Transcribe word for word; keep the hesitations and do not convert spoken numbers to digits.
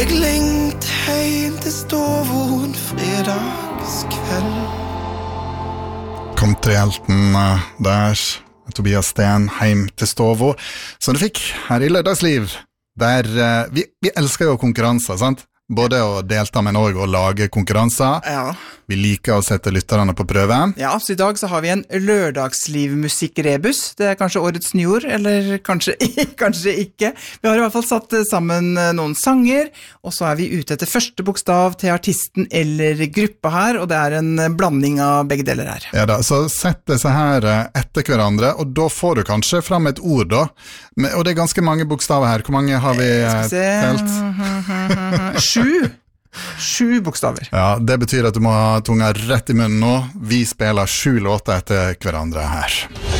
Jeg lengte heim til stova en fredagskveld. Countryhelten uh, der, Tobias Sten, heim til stova, som du fikk her i Lørdagsliv, der uh, vi, vi elsker jo konkurranser, sant? Både å delta med Norge og lage konkurranser. Ja. Vi liker å sette lytterne på prøve. Ja, så i dag så har vi en lørdagslivmusikkrebus. Det er kanskje årets nyord, eller kanskje, kanskje ikke. Vi har i hvert fall satt sammen noen sanger, og så er vi ute etter første bokstav til artisten eller gruppa her, og det er en blanding av begge deler her. Ja da, så sett disse her etter hverandre, og da får du kanskje fram et ord da. Men, og det er ganske mange bokstaver her. Hvor mange har vi telt? Sju. Sju bokstaver. Ja, det betyr at du må ha tunga rett i munnen nå. Vi spiller sju låter etter hverandre her.